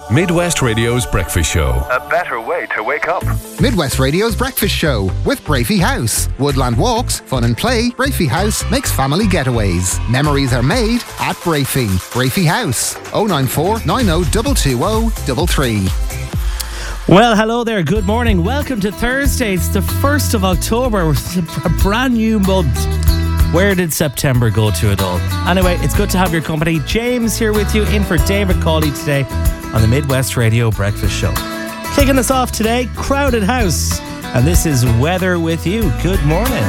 Midwest Radio's Breakfast Show. A better way to wake up. Midwest Radio's Breakfast Show with Brafey House. Woodland walks, fun and play. Brafey House makes family getaways. Memories are made at Brafey. Brafey House. 094 90 220 33. Well, hello there. Good morning. Welcome to Thursday. It's the 1st of October. It's a brand new month. Where did September go to it all? Anyway, it's good to have your company. James here with you, in for David Cawley today on the Midwest Radio Breakfast Show. Kicking us off today, Crowded House. And this is Weather with You. Good morning.